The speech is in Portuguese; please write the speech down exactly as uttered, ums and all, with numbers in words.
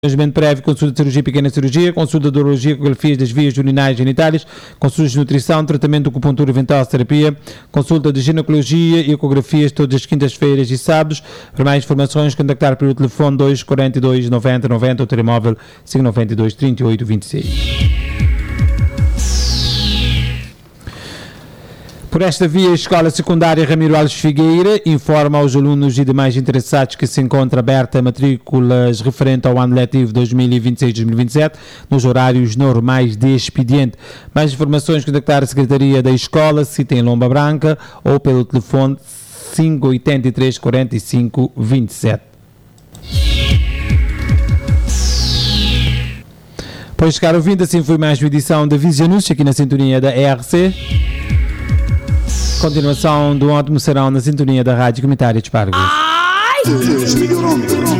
Planejamento prévio, consulta de cirurgia, pequena cirurgia, consulta de urologia, ecografias das vias urinárias e genitais, consultas de nutrição, tratamento de acupuntura ventosa, terapia, consulta de ginecologia e ecografias todas as quintas-feiras e sábados. Para mais informações, contactar pelo telefone dois quarenta e dois, noventa, noventa ou telemóvel cinco nove dois, trinta e oito, vinte e seis. Por esta via, a Escola Secundária Ramiro Alves Figueira informa aos alunos e demais interessados que se encontra aberta a matrículas referente ao ano letivo dois mil e vinte e seis dois mil e vinte e sete nos horários normais de expediente. Mais informações, contactar a Secretaria da Escola, sita em Lomba Branca ou pelo telefone cinco oito três, quarenta e cinco, vinte e sete. Pois, caro ouvinte, assim foi mais uma edição da Visionúncia aqui na sintonia da E R C. Continuação do ótimo serão na sintonia da Rádio Comunitária de Espargos.